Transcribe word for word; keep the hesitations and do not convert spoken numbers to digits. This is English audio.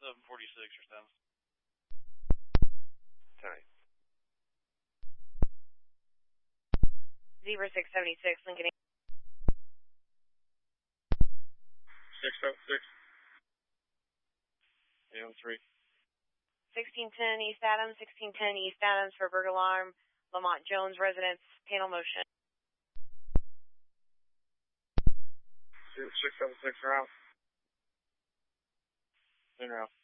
seven forty-six, your status. Sorry. Zebra six seventy-six, Lincoln. six seven six. eight oh three. sixteen ten East Adams, sixteen ten East Adams for burglar alarm, Lamont Jones residence, panel motion. six seven six route. In route.